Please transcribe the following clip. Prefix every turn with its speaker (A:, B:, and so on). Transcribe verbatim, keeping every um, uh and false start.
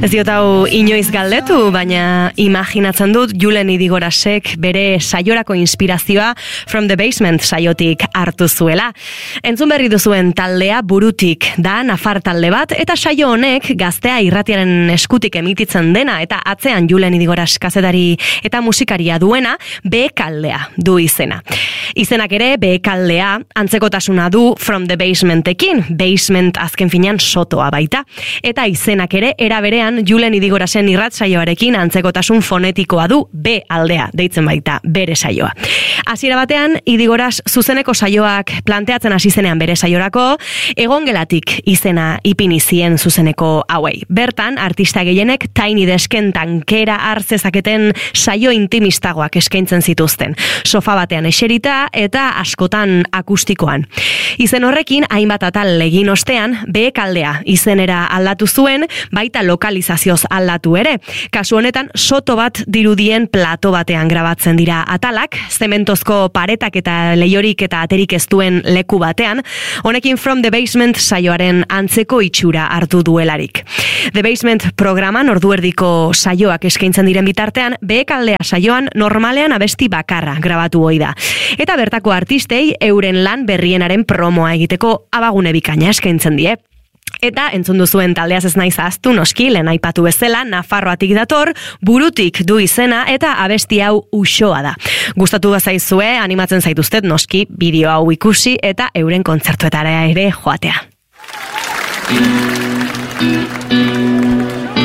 A: Ez diot hau inoiz galdetu, baina imaginatzen dut Julen Idigorasek bere saiorako inspirazioa From the Basement saiotik hartu zuela. Entzun berri duzuen taldea Burutik da nafar talde bat, eta saio honek gaztea irratiaren eskutik emititzen dena, eta atzean Julen Idigoras kazetari eta musikaria duena Bekaldea du izena. Izenak ere Bekaldea antzekotasuna du From the Basementekin, basement azken finean sotoa baita, eta izenak ere era berean Julen Idigorasen irratsaioarekin antzekotasun fonetikoa du, B aldea deitzen baita bere saioa. Hasiera batean Idigoras zuzeneko saioak planteatzen hasi zenean bere saiorako, egongelatik izena ipini zien zuzeneko hauei. Bertan artista gehienek Tiny Desken tankera hartzezaketen saio intimistagoak eskaintzen zituzten, sofa batean eserita eta askotan akustikoan. Izen horrekin hainbat atal egin ostean Bekaldea izenera aldatu zuen, baita lokalizazioz aldatu ere. Kasu honetan soto bat dirudien plato batean grabatzen dira atalak, zementozko paretak eta leiorik eta aterik ez duen leku batean, honekin From the Basement saioaren antzeko itxura hartu duelarik. The Basement programan orduerdiko saioak eskaintzen diren bitartean, Bekaldea saioan normalean abesti bakarra grabatu ohi da. Eta bertako artistei euren lan berrienaren promoa egiteko abagune bikaina eskaintzen die. Eta entzun duzuen taldeaz ez naiz ahaztu, noski, lehen aipatu bezala, Nafarroatik dator, Burutik du izena eta abesti hau Uxoa da. Gustatu bazaizue, animatzen zaituztet, noski, bideo hau ikusi eta euren kontzertuetara ere joatea.